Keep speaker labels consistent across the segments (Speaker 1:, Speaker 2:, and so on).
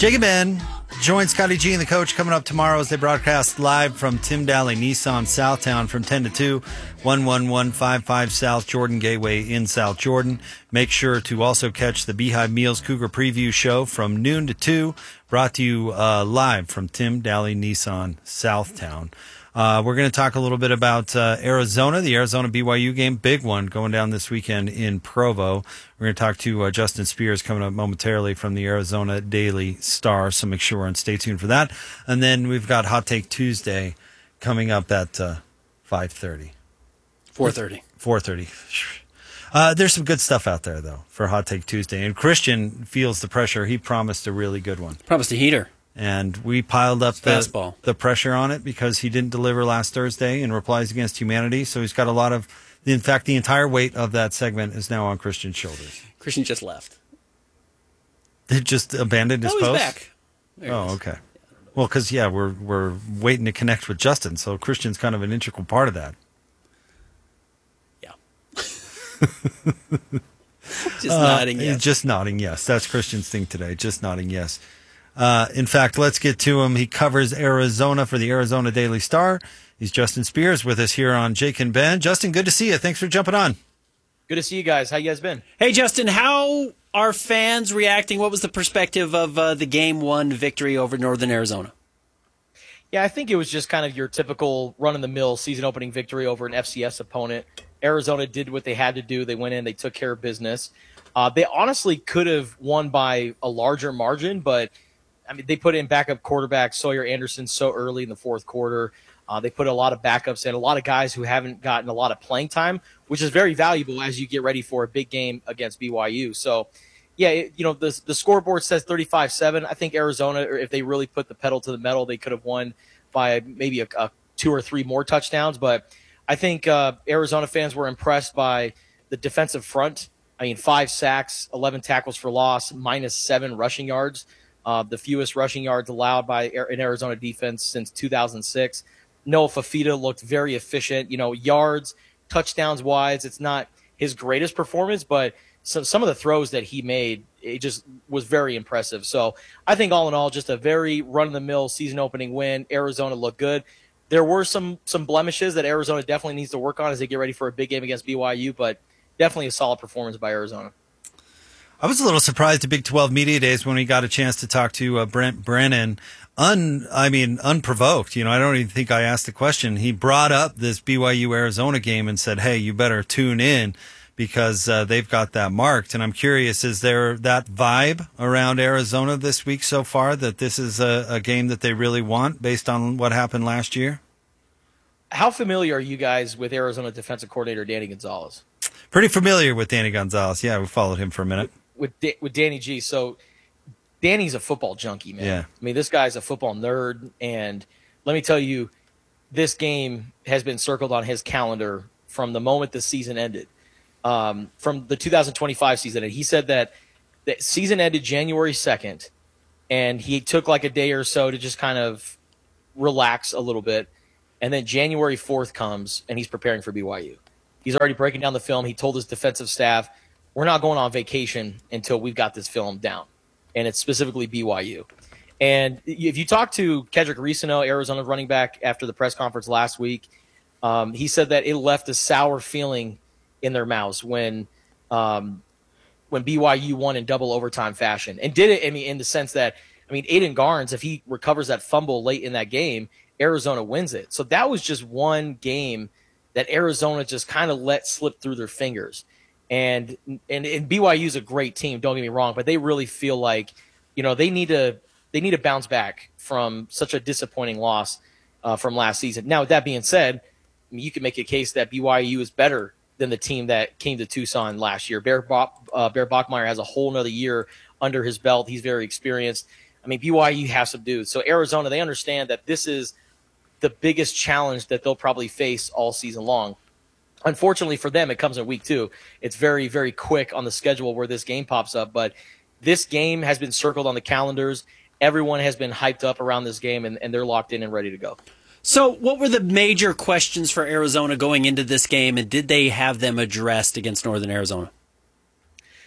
Speaker 1: Jacob Ben join Scotty G and the coach coming up tomorrow as they broadcast live from Tim Daly Nissan Southtown from 10 to 2, 11155 South Jordan Gateway in South Jordan. Make sure to also catch the Beehive Meals Cougar Preview Show from noon to 2, brought to you live from Tim Daly Nissan Southtown. We're going to talk a little bit about Arizona, the Arizona BYU game, big one going down this weekend in Provo. We're going to talk to Justin Spears coming up momentarily from the Arizona Daily Star, so make sure and stay tuned for that. And then we've got Hot Take Tuesday coming up at 5:30.
Speaker 2: 4:30.
Speaker 1: 4:30. There's some good stuff out there, though, for Hot Take Tuesday. And Christian feels the pressure. He promised a really good one.
Speaker 2: Promised a heater.
Speaker 1: And we piled up the pressure on it because he didn't deliver last Thursday in Replies Against Humanity. So he's got a lot of, in fact, the entire weight of that segment is now on Christian's shoulders.
Speaker 2: Christian just left.
Speaker 1: They just abandoned his post?
Speaker 2: He's back.
Speaker 1: Okay. Well, because, we're waiting to connect with Justin. So Christian's kind of an integral part of that.
Speaker 2: Yeah. Just nodding yes.
Speaker 1: Just nodding yes. That's Christian's thing today. Just nodding yes. In fact, let's get to him. He covers Arizona for the Arizona Daily Star. He's Justin Spears with us here on Jake and Ben. Justin, good to see you. Thanks for jumping on.
Speaker 3: Good to see you guys. How you guys been?
Speaker 2: Hey, Justin, how are fans reacting? What was the perspective of the Game 1 victory over Northern Arizona?
Speaker 3: Yeah, I think it was just kind of your typical run-of-the-mill season-opening victory over an FCS opponent. Arizona did what they had to do. They went in. They took care of business. They honestly could have won by a larger margin, but I mean, they put in backup quarterback Sawyer Anderson so early in the fourth quarter. They put a lot of backups in, a lot of guys who haven't gotten a lot of playing time, which is very valuable as you get ready for a big game against BYU. So, the scoreboard says 35-7. I think Arizona, if they really put the pedal to the metal, they could have won by maybe a 2 or 3 more touchdowns. But I think Arizona fans were impressed by the defensive front. I mean, 5 sacks, 11 tackles for loss, -7 rushing yards. The fewest rushing yards allowed by an Arizona defense since 2006. Noah Fafita looked very efficient. Yards, touchdowns wise, it's not his greatest performance, but some of the throws that he made, it just was very impressive. So I think all in all, just a very run-of-the-mill season-opening win. Arizona looked good. There were some blemishes that Arizona definitely needs to work on as they get ready for a big game against BYU, but definitely a solid performance by Arizona.
Speaker 1: I was a little surprised at Big 12 Media Days when we got a chance to talk to Brent Brennan. Unprovoked. I don't even think I asked the question. He brought up this BYU-Arizona game and said, hey, you better tune in because they've got that marked. And I'm curious, is there that vibe around Arizona this week so far that this is a game that they really want based on what happened last year?
Speaker 3: How familiar are you guys with Arizona defensive coordinator Danny Gonzalez?
Speaker 1: Pretty familiar with Danny Gonzalez. Yeah, we followed him for a minute.
Speaker 3: With Danny G. So Danny's a football junkie, man.
Speaker 1: Yeah.
Speaker 3: I mean, this guy's a football nerd, and let me tell you, this game has been circled on his calendar from the moment the season ended, from the 2025 season. And he said that the season ended January 2nd, and he took like a day or so to just kind of relax a little bit. And then January 4th comes, and he's preparing for BYU. He's already breaking down the film. He told his defensive staff, we're not going on vacation until we've got this film down. And it's specifically BYU. And if you talk to Kedrick Reesano, Arizona's running back, after the press conference last week, he said that it left a sour feeling in their mouths when BYU won in double overtime fashion. And did it, in the sense that, Aiden Garnes, if he recovers that fumble late in that game, Arizona wins it. So that was just one game that Arizona just kind of let slip through their fingers. And BYU is a great team, don't get me wrong, but they really feel like, they need to bounce back from such a disappointing loss from last season. Now, with that being said, you can make a case that BYU is better than the team that came to Tucson last year. Bear Bachmeier has a whole nother year under his belt. He's very experienced. BYU has some dudes. So Arizona, they understand that this is the biggest challenge that they'll probably face all season long. Unfortunately for them, it comes in week 2. It's very, very quick on the schedule where this game pops up. But this game has been circled on the calendars. Everyone has been hyped up around this game, and they're locked in and ready to go.
Speaker 2: So what were the major questions for Arizona going into this game, and did they have them addressed against Northern Arizona?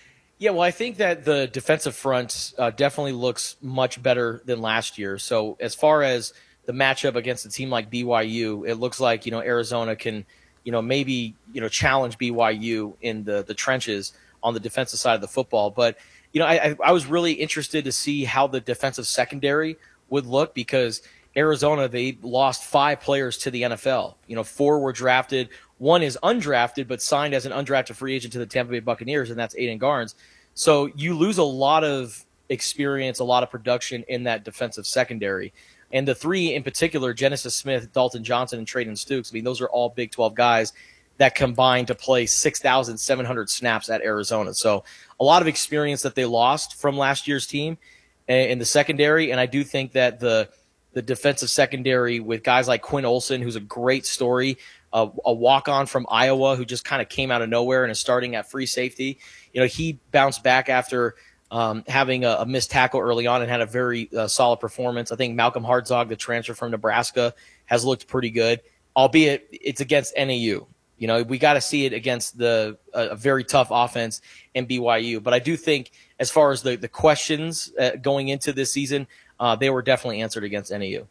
Speaker 3: Yeah, well, I think that the defensive front definitely looks much better than last year. So as far as the matchup against a team like BYU, it looks like, Arizona can, maybe, challenge BYU in the trenches on the defensive side of the football. But, I was really interested to see how the defensive secondary would look, because Arizona, they lost 5 players to the NFL. 4 were drafted. 1 is undrafted, but signed as an undrafted free agent to the Tampa Bay Buccaneers, and that's Aiden Garnes. So you lose a lot of experience, a lot of production in that defensive secondary. And the 3 in particular, Genesis Smith, Dalton Johnson, and Traden Stukes, those are all Big 12 guys that combined to play 6,700 snaps at Arizona. So a lot of experience that they lost from last year's team in the secondary. And I do think that the defensive secondary with guys like Quinn Olson, who's a great story, a walk-on from Iowa who just kind of came out of nowhere and is starting at free safety. He bounced back after having a missed tackle early on and had a very solid performance. I think Malcolm Hartzog, the transfer from Nebraska, has looked pretty good, albeit it's against NAU. We got to see it against a very tough offense in BYU. But I do think as far as the questions going into this season, they were definitely answered against NAU.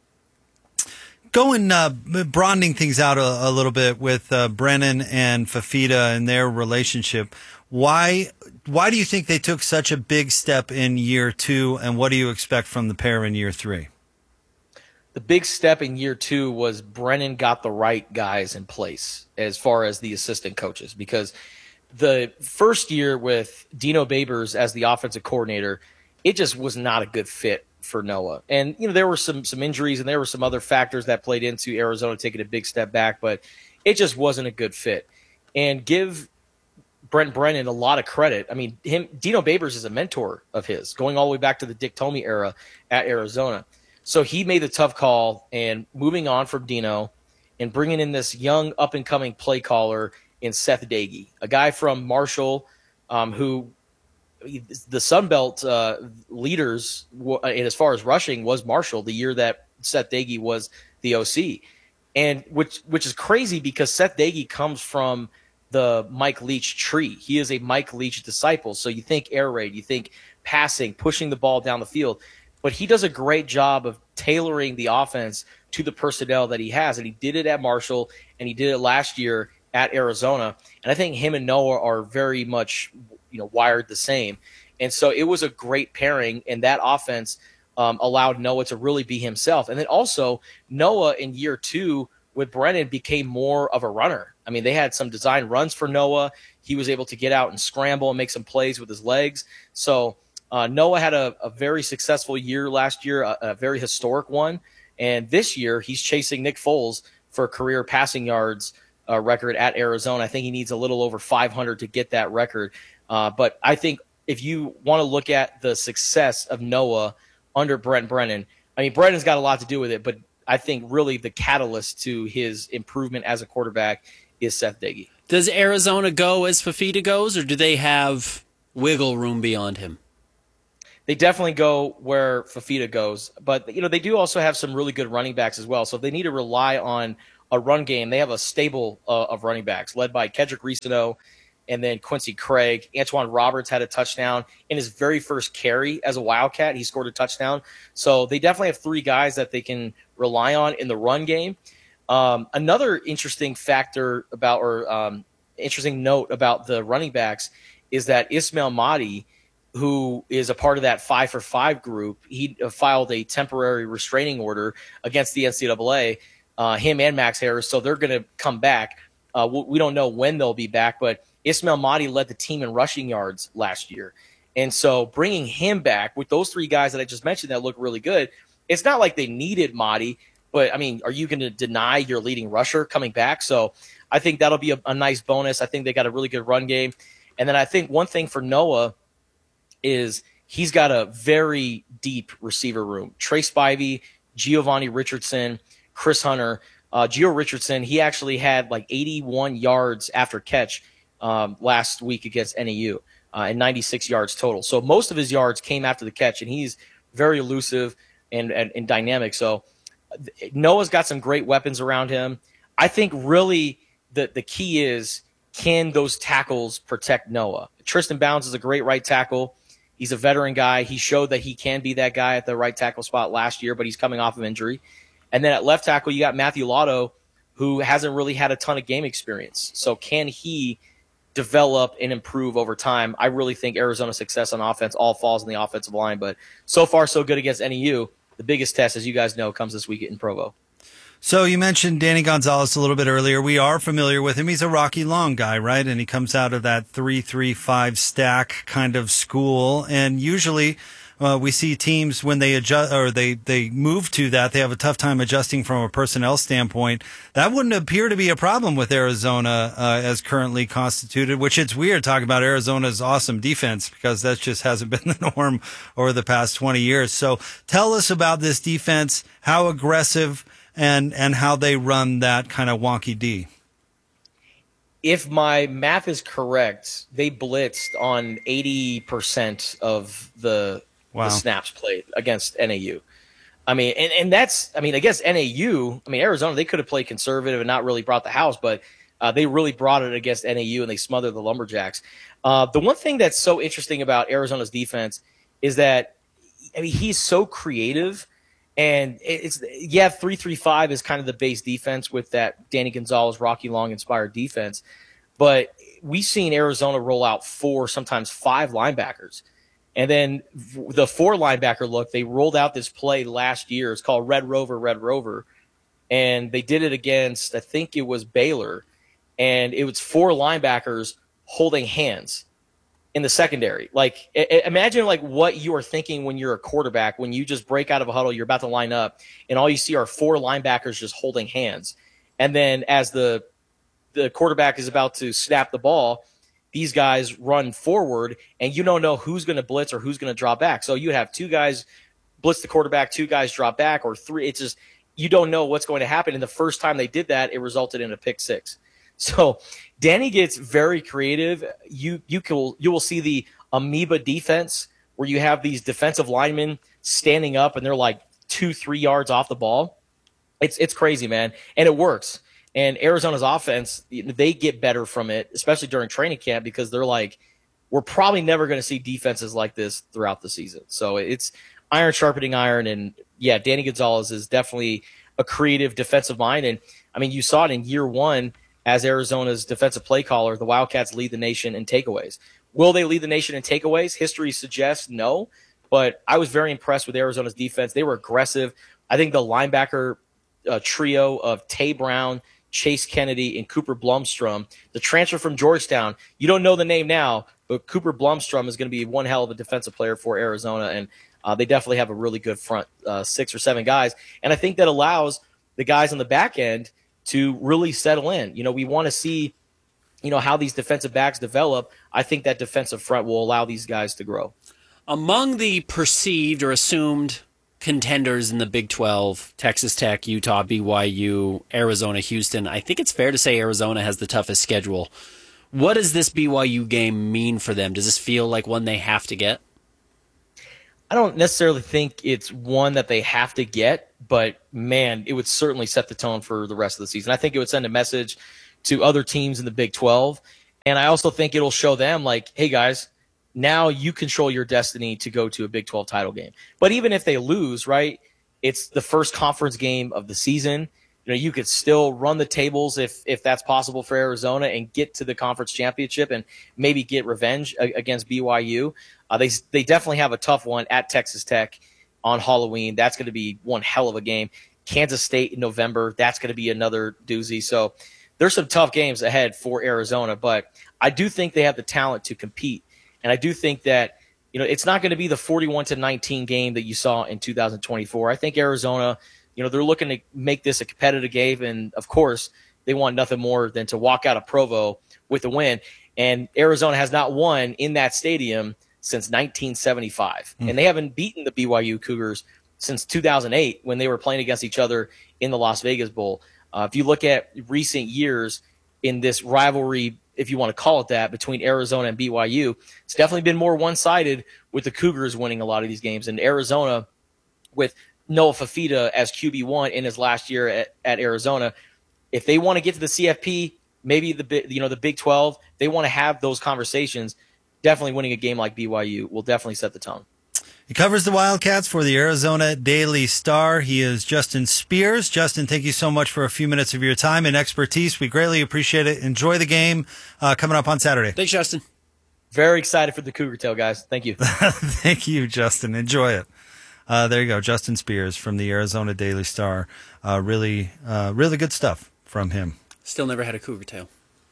Speaker 1: Going broadening things out a little bit with Brennan and Fifita and their relationship. Why do you think they took such a big step in year 2, and what do you expect from the pair in year 3?
Speaker 3: The big step in year 2 was Brennan got the right guys in place as far as the assistant coaches, because the first year with Dino Babers as the offensive coordinator, it just was not a good fit for Noah. And, there were some injuries and there were some other factors that played into Arizona taking a big step back, but it just wasn't a good fit. And give Brent Brennan a lot of credit. Dino Babers is a mentor of his, going all the way back to the Dick Tomey era at Arizona. So he made the tough call and moving on from Dino and bringing in this young up-and-coming play caller in Seth Doege, a guy from Marshall who the Sun Belt leaders, as far as rushing, was Marshall the year that Seth Doege was the OC. And which is crazy, because Seth Doege comes from the Mike Leach tree. He is a Mike Leach disciple. So you think air raid, you think passing, pushing the ball down the field. But he does a great job of tailoring the offense to the personnel that he has. And he did it at Marshall, and he did it last year at Arizona. And I think him and Noah are very much wired the same. And so it was a great pairing, and that offense allowed Noah to really be himself. And then also Noah in year 2 with Brennan became more of a runner. They had some design runs for Noah. He was able to get out and scramble and make some plays with his legs. So Noah had a very successful year last year, a very historic one. And this year he's chasing Nick Foles for career passing yards record at Arizona. I think he needs a little over 500 to get that record. But I think if you want to look at the success of Noah under Brent Brennan, Brennan's got a lot to do with it, but I think really the catalyst to his improvement as a quarterback is Seth Doege.
Speaker 2: Does Arizona go as Fifita goes, or do they have wiggle room beyond him?
Speaker 3: They definitely go where Fifita goes, but they do also have some really good running backs as well. So if they need to rely on a run game, they have a stable of running backs led by Kedrick Reesano and then Quincy Craig. Antoine Roberts had a touchdown in his very first carry as a Wildcat. He scored a touchdown. So they definitely have 3 guys that they can rely on in the run game. Another interesting factor interesting note about the running backs is that Ismail Mahdi, who is a part of that 5-for-5 group, he filed a temporary restraining order against the NCAA, him and Max Harris. So they're going to come back. We don't know when they'll be back, but Ismail Mahdi led the team in rushing yards last year. And so bringing him back with those 3 guys that I just mentioned that look really good, it's not like they needed Mahdi, but, are you going to deny your leading rusher coming back? So I think that'll be a nice bonus. I think they got a really good run game. And then I think one thing for Noah is he's got a very deep receiver room. Trey Spivey, Giovanni Richardson, Chris Hunter. Gio Richardson, he actually had like 81 yards after catch last week against NAU and 96 yards total. So most of his yards came after the catch, and he's very elusive and dynamic. So Noah's got some great weapons around him. I think really the key is can those tackles protect Noah? Tristan Bounds is a great right tackle. He's a veteran guy. He showed that he can be that guy at the right tackle spot last year, but he's coming off of injury. And then at left tackle, you got Matthew Lotto, who hasn't really had a ton of game experience. So can he develop and improve over time? I really think Arizona's success on offense all falls on the offensive line, but so far so good against NEU. The biggest test, as you guys know, comes this week in Provo.
Speaker 1: So you mentioned Danny Gonzalez a little bit earlier. We are familiar with him. He's a Rocky Long guy, right? And he comes out of that 3-3-5 stack kind of school. And usually we see teams when they adjust or they move to that, they have a tough time adjusting from a personnel standpoint. That wouldn't appear to be a problem with Arizona as currently constituted, which it's weird talking about Arizona's awesome defense because that just hasn't been the norm over the past 20 years. So tell us about this defense, how aggressive and how they run that kind of wonky D.
Speaker 3: If my math is correct, they blitzed on 80% of the snaps played against NAU. I mean, and that's, I mean, against NAU, I mean, Arizona, they could have played conservative and not really brought the house, but they really brought it against NAU and they smothered the Lumberjacks. The one thing that's so interesting about Arizona's defense is that, I mean, he's so creative. And it's 3-3-5 is kind of the base defense with that Danny Gonzalez, Rocky Long inspired defense. But we've seen Arizona roll out 4, sometimes 5 linebackers. And then the 4 linebacker look, they rolled out this play last year. It's called Red Rover, Red Rover. And they did it against, I think it was Baylor. And it was 4 linebackers holding hands in the secondary. Like, imagine like what you are thinking when you're a quarterback, when you just break out of a huddle, you're about to line up, and all you see are 4 linebackers just holding hands. And then as the quarterback is about to snap the ball, these guys run forward, and you don't know who's going to blitz or who's going to drop back. So you have 2 guys blitz the quarterback, 2 guys drop back, or 3. It's just, you don't know what's going to happen. And the first time they did that, it resulted in a pick 6. So Danny gets very creative. You will see the amoeba defense where you have these defensive linemen standing up and they're like 2-3 yards off the ball. It's crazy, man, and it works. And Arizona's offense, they get better from it, especially during training camp, because they're like, we're probably never going to see defenses like this throughout the season. So it's iron sharpening iron, and yeah, Danny Gonzalez is definitely a creative defensive mind. And I mean, you saw it in year 1. As Arizona's defensive play caller, the Wildcats lead the nation in takeaways. Will they lead the nation in takeaways? History suggests no, but I was very impressed with Arizona's defense. They were aggressive. I think the linebacker trio of Tay Brown, Chase Kennedy, and Cooper Blumstrom, the transfer from Georgetown, you don't know the name now, but Cooper Blumstrom is going to be one hell of a defensive player for Arizona, and they definitely have a really good front, 6 or 7 guys. And I think that allows the guys on the back end to really settle in. You know, we want to see, you know, how these defensive backs develop. I think that defensive front will allow these guys to grow.
Speaker 2: Among the perceived or assumed contenders in the Big 12, Texas Tech, Utah, BYU, Arizona, Houston, I think it's fair to say Arizona has the toughest schedule. What does this BYU game mean for them? Does this feel like one they have to get?
Speaker 3: I don't necessarily think it's one that they have to get, but man, it would certainly set the tone for the rest of the season. I think it would send a message to other teams in the Big 12. And I also think it'll show them like, hey guys, now you control your destiny to go to a Big 12 title game. But even if they lose, right, it's the first conference game of the season. You know, you could still run the tables if that's possible for Arizona and get to the conference championship and maybe get revenge against BYU. They definitely have a tough one at Texas Tech on Halloween. That's going to be one hell of a game. Kansas State in November, that's going to be another doozy. So there's some tough games ahead for Arizona, but I do think they have the talent to compete. And I do think that, you know, it's not going to be the 41-19 game that you saw in 2024. I think Arizona, you know, they're looking to make this a competitive game. And of course, they want nothing more than to walk out of Provo with a win. And Arizona has not won in that stadium since 1975. And they haven't beaten the BYU Cougars since 2008 when they were playing against each other in the Las Vegas Bowl. If you look at recent years in this rivalry, if you want to call it that, between Arizona and BYU, it's definitely been more one-sided with the Cougars winning a lot of these games. And Arizona, with Noah Fafita as QB1 in his last year at Arizona, if they want to get to the CFP, maybe the Big 12, they want to have those conversations. Definitely winning a game like BYU will definitely set the tone.
Speaker 1: He covers the Wildcats for the Arizona Daily Star. He is Justin Spears. Justin, thank you so much for a few minutes of your time and expertise. We greatly appreciate it. Enjoy the game coming up on Saturday.
Speaker 2: Thanks, Justin.
Speaker 3: Very excited for the Cougar Tail, guys. Thank you.
Speaker 1: Thank you, Justin. Enjoy it. There you go. Justin Spears from the Arizona Daily Star. Really good stuff from him.
Speaker 2: Still never had a Cougar Tail.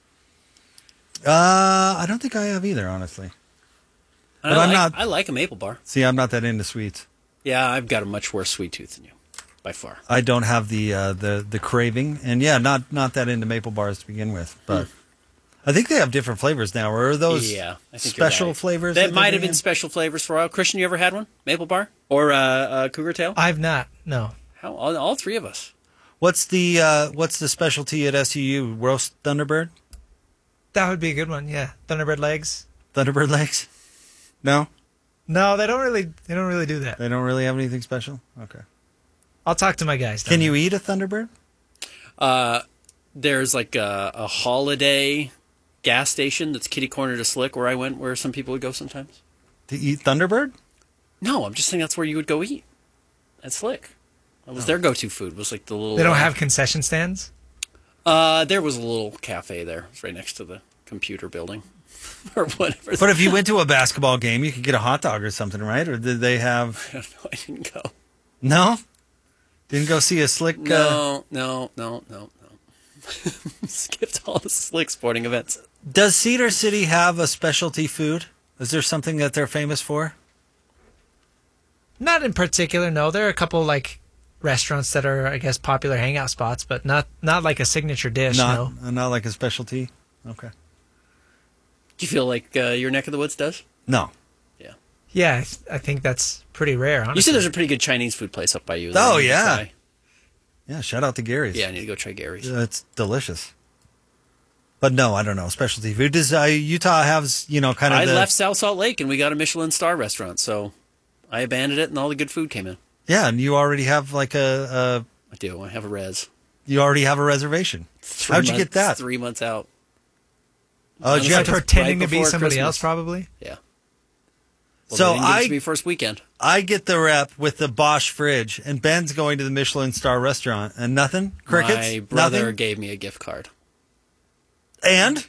Speaker 1: I don't think I have either, honestly. But
Speaker 2: I like a maple bar.
Speaker 1: See, I'm not that into sweets.
Speaker 2: Yeah, I've got a much worse sweet tooth than you, by far.
Speaker 1: I don't have the craving, and not that into maple bars to begin with. But I think they have different flavors now. Or are those
Speaker 2: I think
Speaker 1: special
Speaker 2: right.
Speaker 1: flavors?
Speaker 2: That might have been special flavors for a while. Christian, you ever had one? Maple bar or Cougar Tail?
Speaker 4: I've not. No.
Speaker 2: How all three of us?
Speaker 1: What's the specialty at SUU? Roast Thunderbird?
Speaker 4: That would be a good one. Yeah, Thunderbird legs.
Speaker 1: Thunderbird legs? No,
Speaker 4: they don't really do that.
Speaker 1: they don't really have anything special. Okay.
Speaker 4: I'll talk to my guys.
Speaker 1: Can you eat a Thunderbird?
Speaker 2: There's like a holiday gas station that's kitty corner to Slick where I went, where some people would go sometimes.
Speaker 1: To eat Thunderbird?
Speaker 2: No, I'm just saying that's where you would go eat at Slick. That was their go-to food. Was like the little.
Speaker 4: They don't have concession stands?
Speaker 2: There was a little cafe there. It's right next to the computer building, or whatever.
Speaker 1: But if you went to a basketball game, you could get a hot dog or something, right? Or did they have?
Speaker 2: I don't know. I didn't go.
Speaker 1: No, didn't go see a Slick.
Speaker 2: No. Skipped all the Slick sporting events.
Speaker 1: Does Cedar City have a specialty food? Is there something that they're famous for?
Speaker 4: Not in particular, no. There are a couple like restaurants that are, I guess, popular hangout spots, but not like a signature dish.
Speaker 1: Not like a specialty. Okay.
Speaker 2: Do you feel like your neck of the woods does?
Speaker 1: No.
Speaker 2: Yeah.
Speaker 4: Yeah, I think that's pretty rare, honestly.
Speaker 2: You said there's a pretty good Chinese food place up by you.
Speaker 1: Oh, yeah. Yeah, shout out to Gary's.
Speaker 2: Yeah, I need to go try Gary's.
Speaker 1: It's delicious. But no, I don't know. Specialty food. Does Utah has, kind of
Speaker 2: I left South Salt Lake and we got a Michelin star restaurant, so I abandoned it and all the good food came in.
Speaker 1: Yeah, and you already have like
Speaker 2: I do. I have a res.
Speaker 1: You already have a reservation. How'd you get that?
Speaker 2: 3 months out.
Speaker 1: Oh,
Speaker 4: you have pretending
Speaker 2: right
Speaker 4: to be somebody
Speaker 2: Christmas.
Speaker 4: else, probably?
Speaker 2: Yeah. Well,
Speaker 1: So
Speaker 2: they didn't give it to me first weekend.
Speaker 1: I get the rep with the Bosch fridge, and Ben's going to the Michelin star restaurant, and nothing? Crickets?
Speaker 2: My brother
Speaker 1: Nothing?
Speaker 2: gave me a gift card.
Speaker 1: And?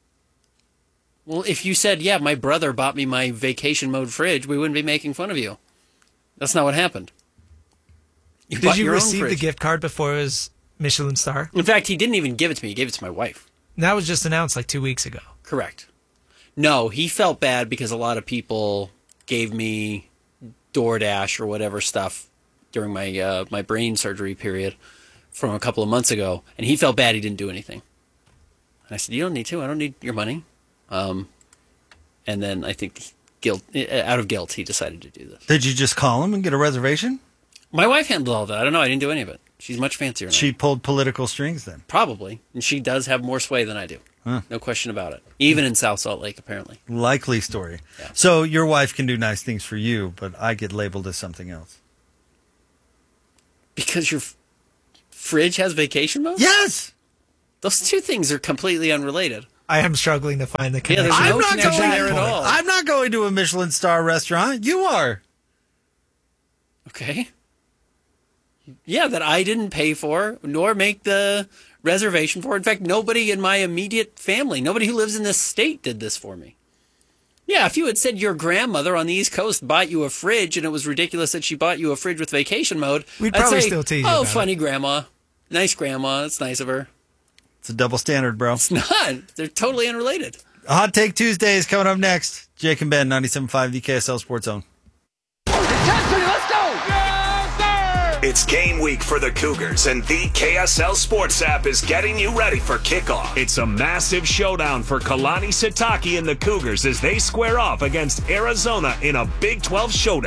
Speaker 2: Well, if you said, yeah, my brother bought me my vacation mode fridge, we wouldn't be making fun of you. That's not what happened.
Speaker 4: Did you receive the gift card before it was Michelin star?
Speaker 2: In fact, he didn't even give it to me. He gave it to my wife.
Speaker 4: That was just announced like 2 weeks ago.
Speaker 2: Correct. No, he felt bad because a lot of people gave me DoorDash or whatever stuff during my my brain surgery period from a couple of months ago, and he felt bad he didn't do anything. And I said, "You don't need to. I don't need your money." And then I think out of guilt, he decided to do this.
Speaker 1: Did you just call him and get a reservation?
Speaker 2: My wife handled all that. I don't know. I didn't do any of it. She's much fancier than
Speaker 1: She
Speaker 2: I am.
Speaker 1: pulled political strings then.
Speaker 2: Probably. And she does have more sway than I do.
Speaker 1: Huh.
Speaker 2: No question about it. Even in South Salt Lake, apparently.
Speaker 1: Likely story.
Speaker 2: Yeah.
Speaker 1: So your wife can do nice things for you, but I get labeled as something else.
Speaker 2: Because your fridge has vacation mode?
Speaker 1: Yes!
Speaker 2: Those two things are completely unrelated.
Speaker 4: I am struggling to find the connection.
Speaker 2: there's no
Speaker 1: I'm not
Speaker 2: connection
Speaker 1: going
Speaker 2: there at all.
Speaker 1: I'm not going to a Michelin star restaurant. You are.
Speaker 2: Okay. Yeah, that I didn't pay for, nor make the reservation for. In fact, nobody in my immediate family, nobody who lives in this state did this for me. Yeah, if you had said your grandmother on the East Coast bought you a fridge and it was ridiculous that she bought you a fridge with vacation mode,
Speaker 4: We'd
Speaker 2: I'd
Speaker 4: probably
Speaker 2: say,
Speaker 4: still tease you
Speaker 2: oh,
Speaker 4: about
Speaker 2: funny grandma. Nice grandma. It's nice of her.
Speaker 1: It's a double standard, bro.
Speaker 2: It's not. They're totally unrelated.
Speaker 1: Hot Take Tuesday is coming up next. Jake and Ben, 97.5, the KSL Sports Zone.
Speaker 5: It's game week for the Cougars, and the KSL Sports app is getting you ready for kickoff. It's a massive showdown for Kalani Sitake and the Cougars as they square off against Arizona in a Big 12 showdown.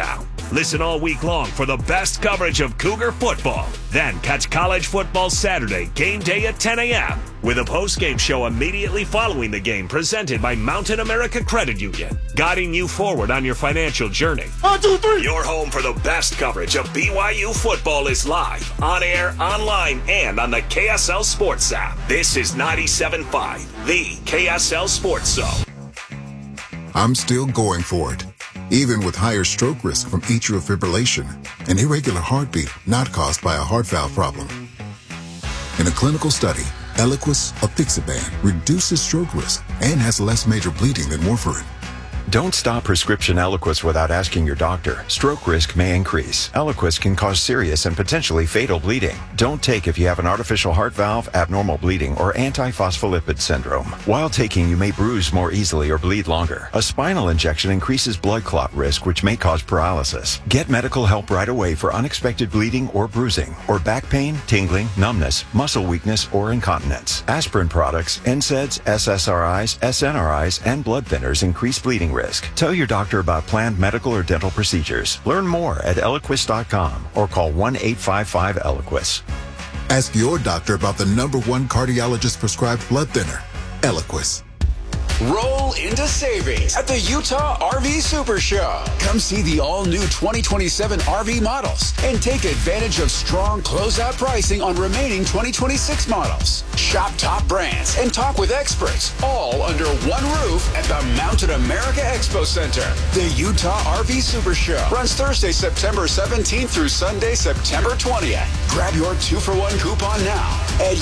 Speaker 5: Listen all week long for the best coverage of Cougar football. Then catch college football Saturday, game day at 10 a.m. with a post-game show immediately following the game presented by Mountain America Credit Union, guiding you forward on your financial journey.
Speaker 6: 1, 2, 3.
Speaker 5: Your home for the best coverage of BYU football is live, on air, online, and on the KSL Sports app. This is 97.5, the KSL Sports Zone.
Speaker 7: I'm still going for it, even with higher stroke risk from atrial fibrillation, an irregular heartbeat not caused by a heart valve problem. In a clinical study, Eliquis apixaban reduces stroke risk and has less major bleeding than warfarin.
Speaker 8: Don't stop prescription Eliquis without asking your doctor. Stroke risk may increase. Eliquis can cause serious and potentially fatal bleeding. Don't take if you have an artificial heart valve, abnormal bleeding, or antiphospholipid syndrome. While taking, you may bruise more easily or bleed longer. A spinal injection increases blood clot risk, which may cause paralysis. Get medical help right away for unexpected bleeding or bruising, or back pain, tingling, numbness, muscle weakness, or incontinence. Aspirin products, NSAIDs, SSRIs, SNRIs, and blood thinners increase bleeding risk. Tell your doctor about planned medical or dental procedures. Learn more at Eliquis.com or call 1-855-ELIQUIS.
Speaker 7: Ask your doctor about the #1 cardiologist prescribed blood thinner, Eliquis.
Speaker 9: Roll into savings at the Utah RV Super Show. Come see the all-new 2027 RV models and take advantage of strong closeout pricing on remaining 2026 models. Shop top brands and talk with experts, all under one roof at the Mountain America Expo Center. The Utah RV Super Show runs Thursday, September 17th through Sunday, September 20th. Grab your 2-for-1 coupon now at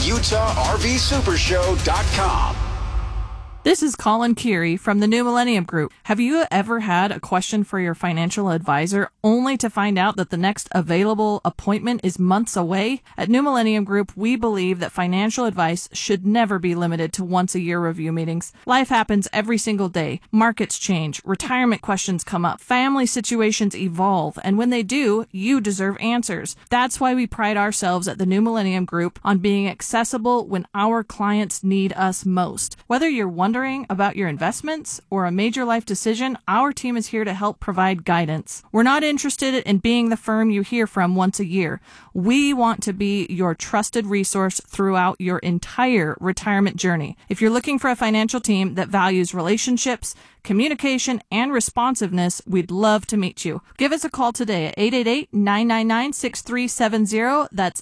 Speaker 9: UtahRVSupershow.com.
Speaker 10: This is Colin Keary from the New Millennium Group. Have you ever had a question for your financial advisor only to find out that the next available appointment is months away? At New Millennium Group, we believe that financial advice should never be limited to once-a-year review meetings. Life happens every single day. Markets change, retirement questions come up, family situations evolve, and when they do, you deserve answers. That's why we pride ourselves at the New Millennium Group on being accessible when our clients need us most. Whether you're wondering about your investments or a major life decision, our team is here to help provide guidance. We're not interested in being the firm you hear from once a year. We want to be your trusted resource throughout your entire retirement journey. If you're looking for a financial team that values relationships, communication, and responsiveness, we'd love to meet you. Give us a call today at 888-999-6370. That's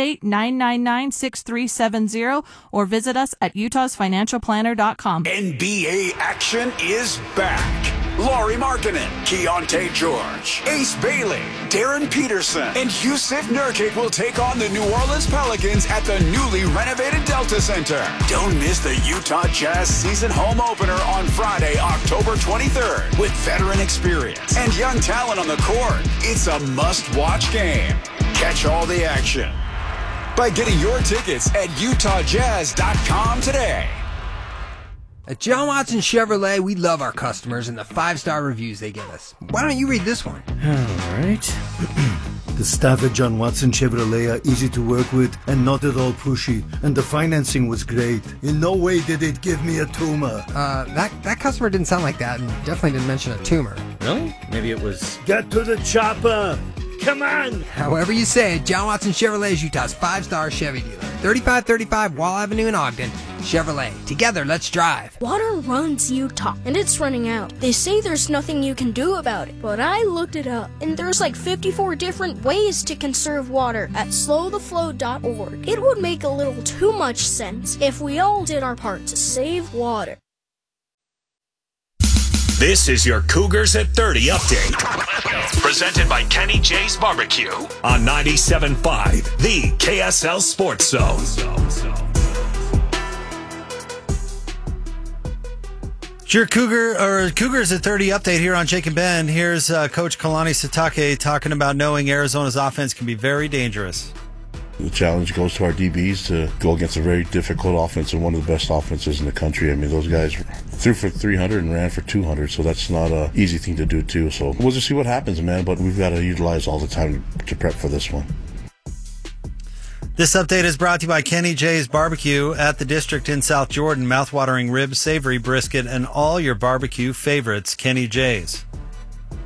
Speaker 10: 888-999-6370, or visit us at utahsfinancialplanner.com.
Speaker 9: NBA action is back. Laurie Markkinen, Keontae George, Ace Bailey, Darren Peterson, and Yusuf Nurkic will take on the New Orleans Pelicans at the newly renovated Delta Center. Don't miss the Utah Jazz season home opener on Friday, October 23rd. With veteran experience and young talent on the court, it's a must-watch game. Catch all the action by getting your tickets at UtahJazz.com today.
Speaker 11: At John Watson Chevrolet, we love our customers and the 5-star reviews they give us. Why don't you read this one?
Speaker 6: All right. The staff at John Watson Chevrolet are easy to work with and not at all pushy, and the financing was great. In no way did it give me a tumor.
Speaker 11: That customer didn't sound like that and definitely didn't mention a tumor.
Speaker 12: Really? Maybe it was...
Speaker 6: Get to the chopper! Come on!
Speaker 11: However you say it, John Watson Chevrolet is Utah's 5-star Chevy dealer. 3535 Wall Avenue in Ogden. Chevrolet. Together, let's drive.
Speaker 13: Water runs Utah, and it's running out. They say there's nothing you can do about it, but I looked it up, and there's like 54 different ways to conserve water at slowtheflow.org. It would make a little too much sense if we all did our part to save water.
Speaker 5: This is your Cougars at 30 update. Presented by Kenny J's Barbecue on 97.5, the KSL Sports Zone.
Speaker 1: It's your Cougars at 30 update here on Jake and Ben. Here's Coach Kalani Sitake talking about knowing Arizona's offense can be very dangerous.
Speaker 14: The challenge goes to our DBs to go against a very difficult offense and one of the best offenses in the country. I mean, those guys threw for 300 and ran for 200, so that's not an easy thing to do, too. So we'll just see what happens, man, but we've got to utilize all the time to prep for this one.
Speaker 1: This update is brought to you by Kenny J's Barbecue at the District in South Jordan. Mouthwatering ribs, savory brisket, and all your barbecue favorites. Kenny J's.